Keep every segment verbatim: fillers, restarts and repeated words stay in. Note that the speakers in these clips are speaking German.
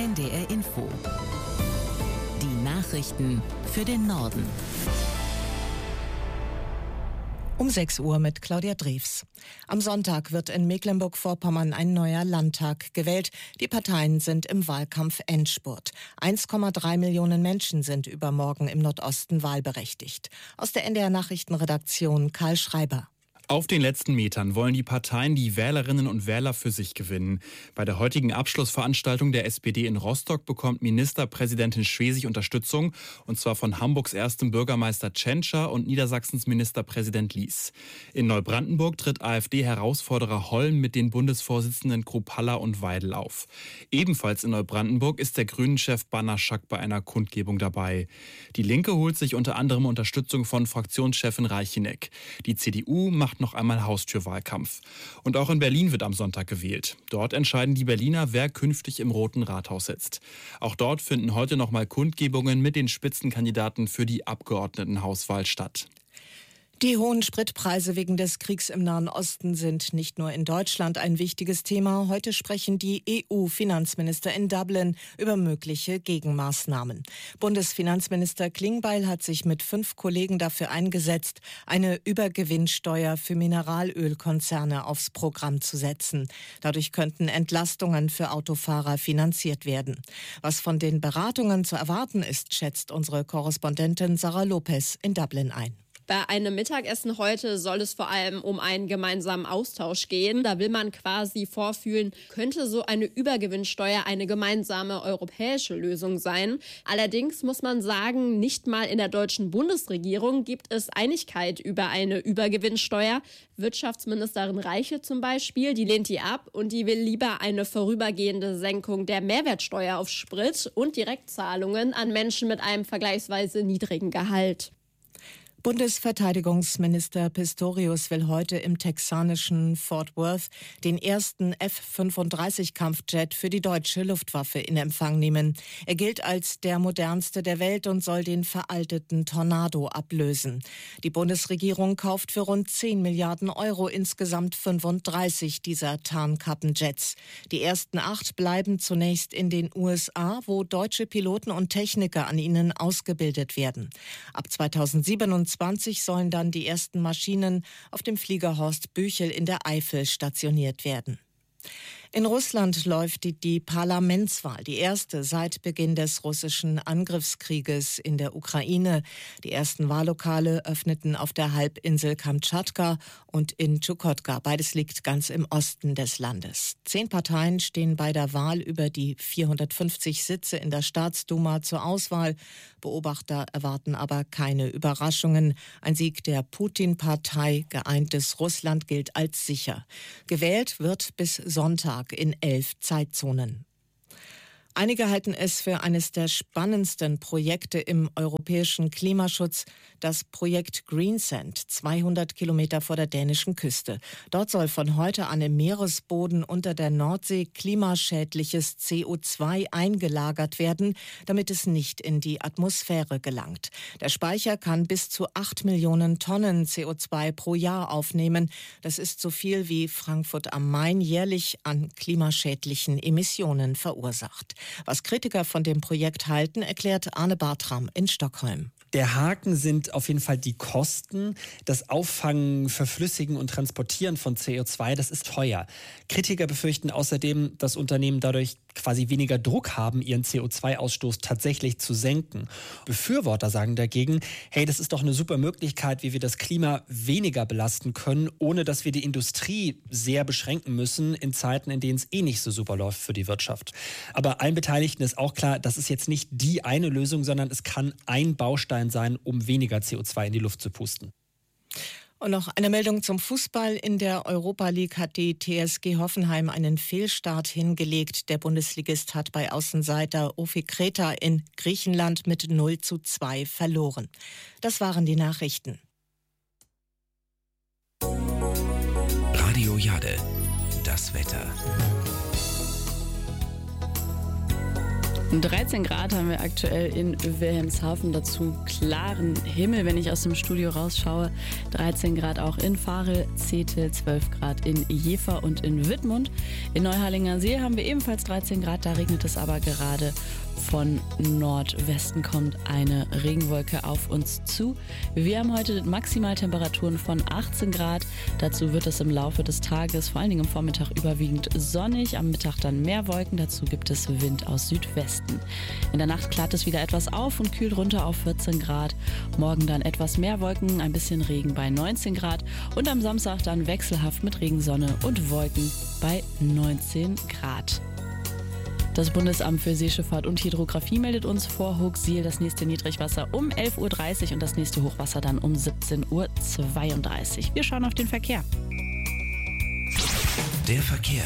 N D R Info. Die Nachrichten für den Norden. Um sechs Uhr mit Claudia Drews. Am Sonntag wird in Mecklenburg-Vorpommern ein neuer Landtag gewählt. Die Parteien sind im Wahlkampf-Endspurt. eins Komma drei Millionen Menschen sind übermorgen im Nordosten wahlberechtigt. Aus der N D R-Nachrichtenredaktion Karl Schreiber. Auf den letzten Metern wollen die Parteien die Wählerinnen und Wähler für sich gewinnen. Bei der heutigen Abschlussveranstaltung der S P D in Rostock bekommt Ministerpräsidentin Schwesig Unterstützung, und zwar von Hamburgs erstem Bürgermeister Tschentscher und Niedersachsens Ministerpräsident Lies. In Neubrandenburg tritt AfD-Herausforderer Holm mit den Bundesvorsitzenden Kruppalla und Weidel auf. Ebenfalls in Neubrandenburg ist der Grünen-Chef Banaschak bei einer Kundgebung dabei. Die Linke holt sich unter anderem Unterstützung von Fraktionschefin Reicheneck. Die C D U macht noch einmal Haustürwahlkampf. Und auch in Berlin wird am Sonntag gewählt. Dort entscheiden die Berliner, wer künftig im Roten Rathaus sitzt. Auch dort finden heute noch mal Kundgebungen mit den Spitzenkandidaten für die Abgeordnetenhauswahl statt. Die hohen Spritpreise wegen des Kriegs im Nahen Osten sind nicht nur in Deutschland ein wichtiges Thema. Heute sprechen die E U-Finanzminister in Dublin über mögliche Gegenmaßnahmen. Bundesfinanzminister Klingbeil hat sich mit fünf Kollegen dafür eingesetzt, eine Übergewinnsteuer für Mineralölkonzerne aufs Programm zu setzen. Dadurch könnten Entlastungen für Autofahrer finanziert werden. Was von den Beratungen zu erwarten ist, schätzt unsere Korrespondentin Sarah Lopez in Dublin ein. Bei einem Mittagessen heute soll es vor allem um einen gemeinsamen Austausch gehen. Da will man quasi vorfühlen, könnte so eine Übergewinnsteuer eine gemeinsame europäische Lösung sein. Allerdings muss man sagen, nicht mal in der deutschen Bundesregierung gibt es Einigkeit über eine Übergewinnsteuer. Wirtschaftsministerin Reiche zum Beispiel, die lehnt die ab und die will lieber eine vorübergehende Senkung der Mehrwertsteuer auf Sprit und Direktzahlungen an Menschen mit einem vergleichsweise niedrigen Gehalt. Bundesverteidigungsminister Pistorius will heute im texanischen Fort Worth den ersten F fünfunddreißig Kampfjet für die deutsche Luftwaffe in Empfang nehmen. Er gilt als der modernste der Welt und soll den veralteten Tornado ablösen. Die Bundesregierung kauft für rund zehn Milliarden Euro insgesamt fünfunddreißig dieser Tarnkappenjets. Die ersten acht bleiben zunächst in den U S A, wo deutsche Piloten und Techniker an ihnen ausgebildet werden. Ab zweitausendsiebenundzwanzig sollen dann die ersten Maschinen auf dem Flieger Horst Büchel in der Eifel stationiert werden. In Russland läuft die, die Parlamentswahl, die erste seit Beginn des russischen Angriffskrieges in der Ukraine. Die ersten Wahllokale öffneten auf der Halbinsel Kamtschatka und in Tschukotka. Beides liegt ganz im Osten des Landes. Zehn Parteien stehen bei der Wahl über die vierhundertfünfzig Sitze in der Staatsduma zur Auswahl. Beobachter erwarten aber keine Überraschungen. Ein Sieg der Putin-Partei Geeintes Russland gilt als sicher. Gewählt wird bis Sonntag in elf Zeitzonen. Einige halten es für eines der spannendsten Projekte im europäischen Klimaschutz, das Projekt Greensand, zweihundert Kilometer vor der dänischen Küste. Dort soll von heute an im Meeresboden unter der Nordsee klimaschädliches C O zwei eingelagert werden, damit es nicht in die Atmosphäre gelangt. Der Speicher kann bis zu acht Millionen Tonnen C O zwei pro Jahr aufnehmen. Das ist so viel, wie Frankfurt am Main jährlich an klimaschädlichen Emissionen verursacht. Was Kritiker von dem Projekt halten, erklärt Arne Bartram in Stockholm. Der Haken sind auf jeden Fall die Kosten. Das Auffangen, Verflüssigen und Transportieren von C O zwei, das ist teuer. Kritiker befürchten außerdem, dass Unternehmen dadurch quasi weniger Druck haben, ihren C O zwei Ausstoß tatsächlich zu senken. Befürworter sagen dagegen, hey, das ist doch eine super Möglichkeit, wie wir das Klima weniger belasten können, ohne dass wir die Industrie sehr beschränken müssen in Zeiten, in denen es eh nicht so super läuft für die Wirtschaft. Aber allen Beteiligten ist auch klar, das ist jetzt nicht die eine Lösung, sondern es kann ein Baustein sein, um weniger C O zwei in die Luft zu pusten. Und noch eine Meldung zum Fußball. In der Europa League hat die T S G Hoffenheim einen Fehlstart hingelegt. Der Bundesligist hat bei Außenseiter Ofi Kreta in Griechenland mit null zu zwei verloren. Das waren die Nachrichten. Radio Jade, das Wetter. dreizehn Grad haben wir aktuell in Wilhelmshaven, dazu klaren Himmel, wenn ich aus dem Studio rausschaue. dreizehn Grad auch in Varel, Zetel, zwölf Grad in Jever und in Wittmund. In Neuharlinger See haben wir ebenfalls dreizehn Grad, da regnet es aber gerade. Von Nordwesten kommt eine Regenwolke auf uns zu. Wir haben heute Maximaltemperaturen von achtzehn Grad. Dazu wird es im Laufe des Tages, vor allen Dingen am Vormittag, überwiegend sonnig. Am Mittag dann mehr Wolken. Dazu gibt es Wind aus Südwesten. In der Nacht klart es wieder etwas auf und kühlt runter auf vierzehn Grad. Morgen dann etwas mehr Wolken, ein bisschen Regen bei neunzehn Grad. Und am Samstag dann wechselhaft mit Regensonne und Wolken bei neunzehn Grad. Das Bundesamt für Seeschifffahrt und Hydrographie meldet uns vor Hooksiel das nächste Niedrigwasser um elf Uhr dreißig und das nächste Hochwasser dann um siebzehn Uhr zweiunddreißig. Wir schauen auf den Verkehr. Der Verkehr.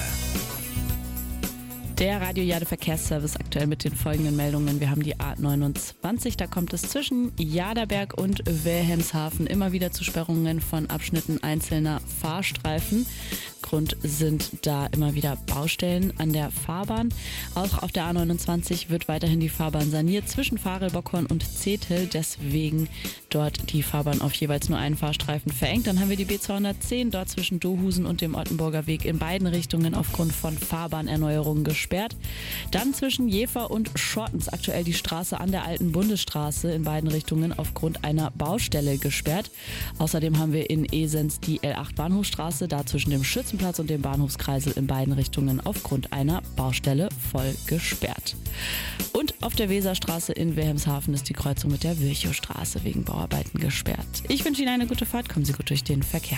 Der Radio Jade Verkehrsservice aktuell mit den folgenden Meldungen. Wir haben die A neunundzwanzig, da kommt es zwischen Jaderberg und Wilhelmshaven immer wieder zu Sperrungen von Abschnitten einzelner Fahrstreifen. Grund sind da immer wieder Baustellen an der Fahrbahn. Auch auf der A neunundzwanzig wird weiterhin die Fahrbahn saniert zwischen Varel, Bockhorn und Zetel. Deswegen dort die Fahrbahn auf jeweils nur einen Fahrstreifen verengt. Dann haben wir die B zweihundertzehn, dort zwischen Dohusen und dem Ottenburger Weg in beiden Richtungen aufgrund von Fahrbahnerneuerungen gesperrt. Dann zwischen Jever und Schortens aktuell die Straße an der alten Bundesstraße in beiden Richtungen aufgrund einer Baustelle gesperrt. Außerdem haben wir in Esens die L acht Bahnhofstraße, da zwischen dem Schützenplatz und dem Bahnhofskreisel in beiden Richtungen aufgrund einer Baustelle voll gesperrt. Und auf der Weserstraße in Wilhelmshaven ist die Kreuzung mit der Virchowstraße wegen Bauarbeiten gesperrt. Ich wünsche Ihnen eine gute Fahrt, kommen Sie gut durch den Verkehr.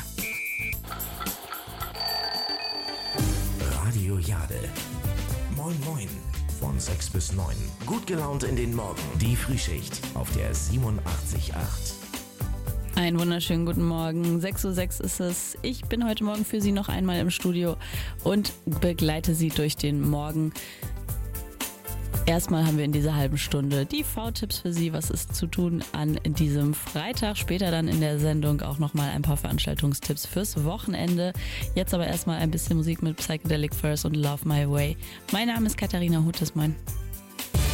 Radio Jade. Moin Moin. Von sechs bis neun. Gut gelaunt in den Morgen. Die Frühschicht auf der siebenundachtzig Komma acht. Einen wunderschönen guten Morgen. sechs Uhr sechs ist es. Ich bin heute Morgen für Sie noch einmal im Studio und begleite Sie durch den Morgen. Erstmal haben wir in dieser halben Stunde die V-Tipps für Sie, was ist zu tun an diesem Freitag. Später dann in der Sendung auch nochmal ein paar Veranstaltungstipps fürs Wochenende. Jetzt aber erstmal ein bisschen Musik mit Psychedelic Furs und Love My Way. Mein Name ist Katharina Hutes, moin.